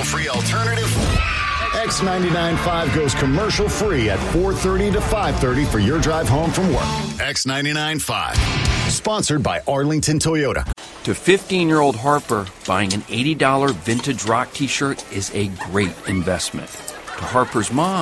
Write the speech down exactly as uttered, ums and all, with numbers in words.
commercial-free alternative. X ninety-nine point five goes commercial-free at four thirty to five thirty for your drive home from work. X ninety-nine point five. Sponsored by Arlington Toyota. To fifteen-year-old Harper, buying an eighty dollars vintage rock t-shirt is a great investment. To Harper's mom,